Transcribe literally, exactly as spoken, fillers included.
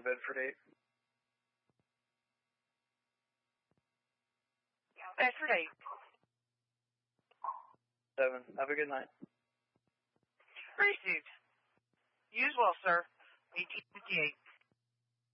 Bedford eight. Bedford eight. seven. Have a good night. Received. You as well, sir. eighteen fifty-eight.